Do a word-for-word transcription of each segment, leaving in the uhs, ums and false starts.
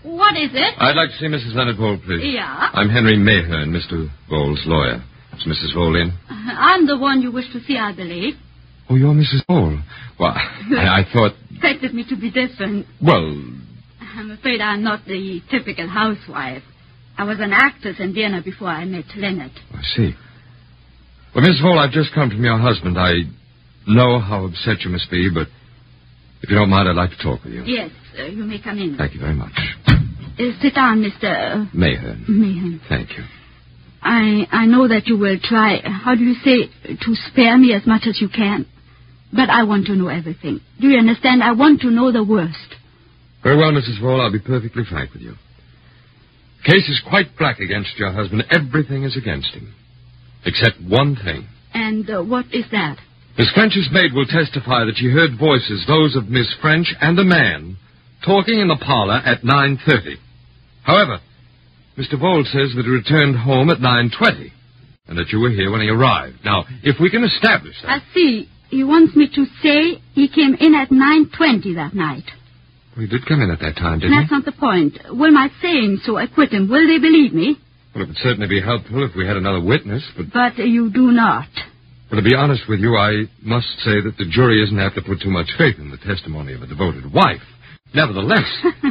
What is it? I'd like to see Missus Leonard Vole, please. Yeah? I'm Henry Mayhern, Mister Vole's lawyer. Is Missus Vole in? I'm the one you wish to see, I believe. Oh, you're Missus Vole. Well, I, I thought... Expected me to be different. Well... I'm afraid I'm not the typical housewife. I was an actress in Vienna before I met Leonard. I see. Well, Missus Vole, I've just come from your husband. I know how upset you must be, but if you don't mind, I'd like to talk with you. Yes, uh, you may come in. Thank you very much. Uh, sit down, Mister Mayhern. Mayhern. Thank you. I I know that you will try, how do you say, to spare me as much as you can. But I want to know everything. Do you understand? I want to know the worst. Very well, Missus Vole, I'll be perfectly frank with you. The case is quite black against your husband. Everything is against him. Except one thing. And uh, what is that? Miss French's maid will testify that she heard voices, those of Miss French and a man, talking in the parlor at nine thirty. However, Mister Vole says that he returned home at nine twenty, and that you were here when he arrived. Now, if we can establish that... I see. He wants me to say he came in at nine twenty that night. Well, he did come in at that time, didn't That's he? not the point. Will my saying so acquit him? Will they believe me? Well, it would certainly be helpful if we had another witness, but... But you do not. Well, to be honest with you, I must say that the jury isn't apt to put too much faith in the testimony of a devoted wife. Nevertheless...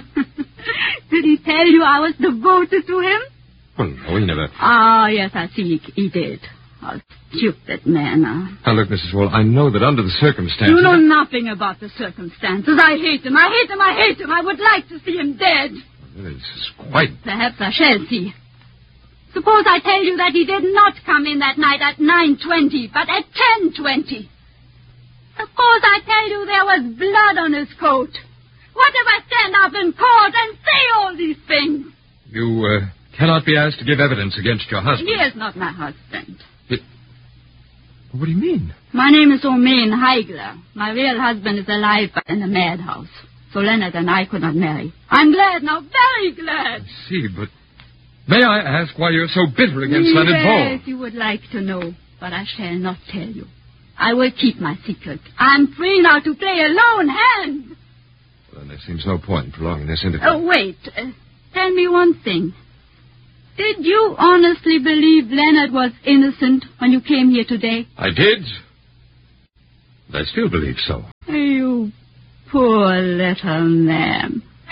Did he tell you I was devoted to him? Well, no, he never... Ah, yes, I see he, he did. Oh, stupid man. Uh. Now, look, Missus Wall, I know that under the circumstances... You know nothing about the circumstances. I hate him. I hate him. I hate him. I would like to see him dead. Well, this is quite... Perhaps I shall see. Suppose I tell you that he did not come in that night at nine twenty, but at ten twenty. Suppose I tell you there was blood on his coat. What if I stand up in court and say all these things? You uh, cannot be asked to give evidence against your husband. He is not my husband. It... What do you mean? My name is Omain Heigler. My real husband is alive but in a madhouse. So Leonard and I could not marry. I'm glad now, very glad. I see, but may I ask why you're so bitter against yes, Leonard Vole? Yes, you would like to know, but I shall not tell you. I will keep my secret. I'm free now to play a lone hand. Well, then there seems no point in prolonging this interview. Oh, wait. Uh, tell me one thing. Did you honestly believe Leonard was innocent when you came here today? I did. I still believe so. You poor little man.